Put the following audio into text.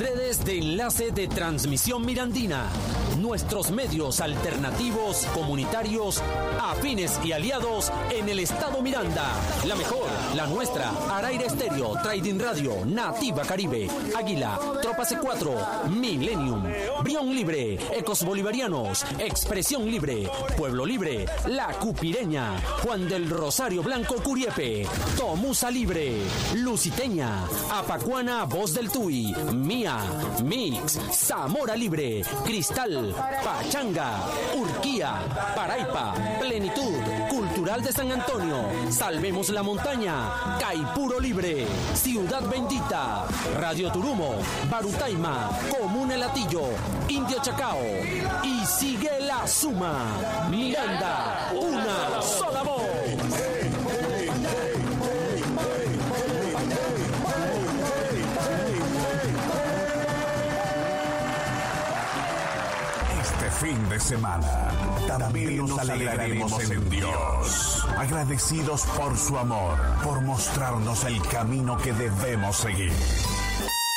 redes de enlace de Transmisión Mirandina, nuestros medios alternativos, comunitarios, afines y aliados en el estado Miranda. La mejor, la nuestra, Araira Estéreo, Trading Radio, Nativa Caribe, Águila, Tropa C4, Millennium, Brión Libre, Ecos Bolivarianos, Expresión Libre, Pueblo Libre, La Cupireña, Juan del Rosario Blanco Curiepe, Tomusa Libre, Luciteña, Apacuana Voz del Tuy, Mía, Mix, Zamora Libre, Cristal, Pachanga, Urquía, Paraipa, Plenitud, Cultural de San Antonio, Salvemos la Montaña, Caipuro Libre, Ciudad Bendita, Radio Turumo, Barutaima, Comuna El Latillo, Indio Chacao y sigue la suma. Miranda, una sola voz. Fin de semana, también nos alegraremos en Dios, agradecidos por su amor, por mostrarnos el camino que debemos seguir.